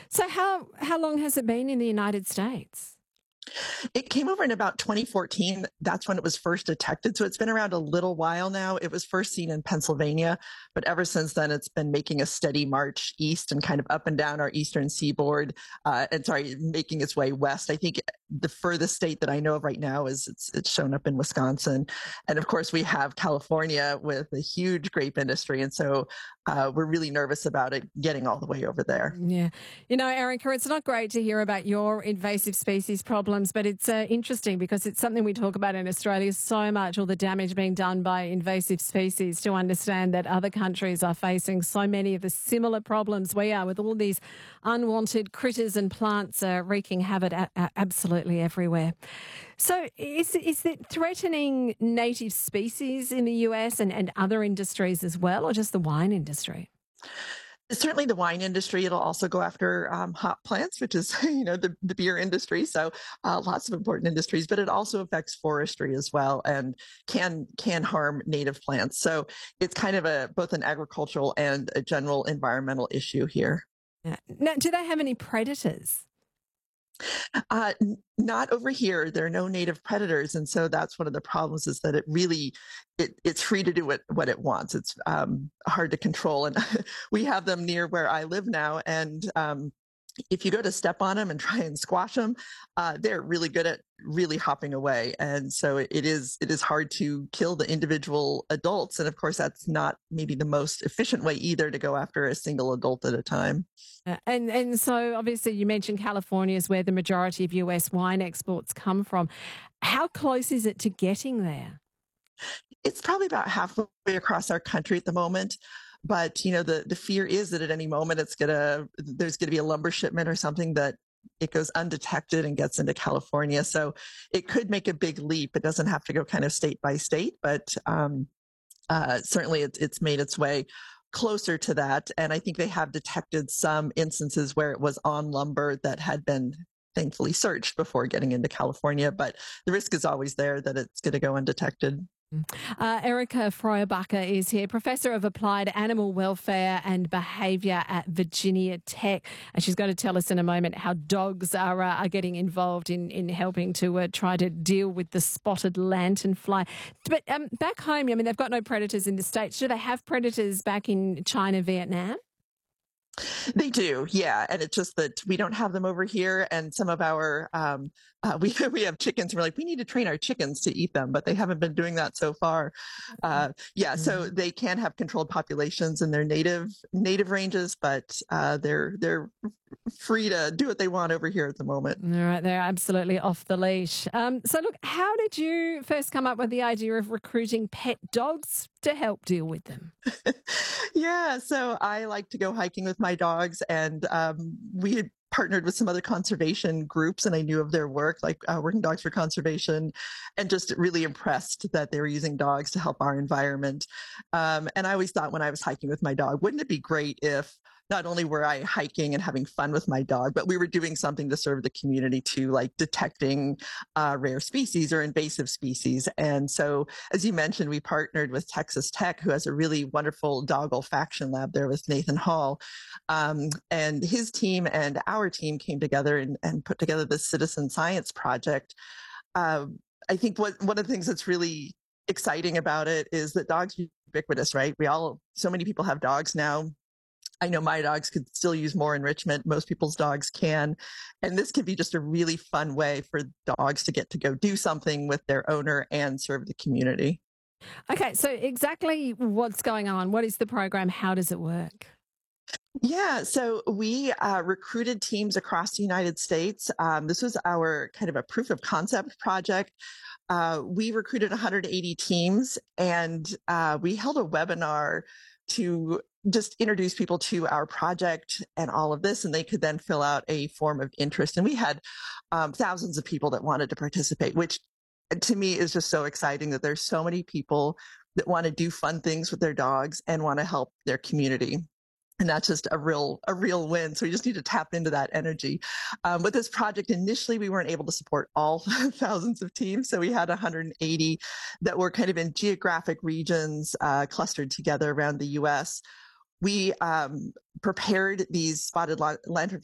So how long has it been in the United States? It came over in about 2014. That's when it was first detected. So it's been around a little while now. It was first seen in Pennsylvania, but ever since then, it's been making a steady march east and kind of up and down our eastern seaboard. Making its way west. I think the furthest state that I know of right now is it's shown up in Wisconsin, and of course we have California with a huge grape industry, and so we're really nervous about it getting all the way over there. Yeah. Erica, it's not great to hear about your invasive species problems, but it's interesting because it's something we talk about in Australia so much, all the damage being done by invasive species, to understand that other countries are facing so many of the similar problems we are with all these unwanted critters and plants wreaking havoc absolutely everywhere. So is it threatening native species in the US and other industries as well, or just the wine industry? Certainly the wine industry. It'll also go after hop plants, which is the beer industry. So lots of important industries, but it also affects forestry as well and can harm native plants. So it's kind of a both an agricultural and a general environmental issue here. Yeah. Now, do they have any predators? Not over here. There are no native predators, and so that's one of the problems. Is that it's free to do what it wants. It's hard to control, and we have them near where I live now. And if you go to step on them and try and squash them, they're really good at really hopping away. And so it is hard to kill the individual adults. And of course, that's not maybe the most efficient way either to go after a single adult at a time. And so obviously you mentioned California is where the majority of US wine exports come from. How close is it to getting there? It's probably about halfway across our country at the moment. But the fear is that at any moment there's gonna be a lumber shipment or something that it goes undetected and gets into California. So it could make a big leap. It doesn't have to go kind of state by state, but certainly it's made its way closer to that. And I think they have detected some instances where it was on lumber that had been thankfully searched before getting into California. But the risk is always there that it's going to go undetected. Erica Feuerbacher is here, Professor of Applied Animal Welfare and Behaviour at Virginia Tech. And she's going to tell us in a moment how dogs are getting involved in helping to try to deal with the spotted lanternfly. But back home, I mean, they've got no predators in the States. Do they have predators back in China, Vietnam? They do, yeah, and it's just that we don't have them over here, and some of our we have chickens. And we're like, we need to train our chickens to eat them, but they haven't been doing that so far. Yeah, so Mm. they can have controlled populations in their native ranges, but they're free to do what they want over here at the moment. All right, they're absolutely off the leash. So, look, how did you first come up with the idea of recruiting pet dogs to help deal with them? Yeah, so I like to go hiking with my dogs, and we had partnered with some other conservation groups, and I knew of their work, like Working Dogs for Conservation, and just really impressed that they were using dogs to help our environment. And I always thought when I was hiking with my dog, wouldn't it be great if not only were I hiking and having fun with my dog, but we were doing something to serve the community too, like detecting rare species or invasive species. And so, as you mentioned, we partnered with Texas Tech, who has a really wonderful dog olfaction lab there with Nathan Hall. And his team and our team came together and put together this citizen science project. I think one of the things that's really exciting about it is that dogs are ubiquitous, right? So many people have dogs now. I know my dogs could still use more enrichment. Most people's dogs can. And this could be just a really fun way for dogs to get to go do something with their owner and serve the community. Okay, so exactly what's going on? What is the program? How does it work? Yeah, so we recruited teams across the United States. This was our kind of a proof of concept project. We recruited 180 teams, and we held a webinar to just introduce people to our project and all of this, and they could then fill out a form of interest. And we had thousands of people that wanted to participate, which to me is just so exciting that there's so many people that want to do fun things with their dogs and want to help their community. And that's just a real win. So we just need to tap into that energy. With this project, initially we weren't able to support all thousands of teams, so we had 180 that were kind of in geographic regions clustered together around the U.S. We prepared these spotted lanternfly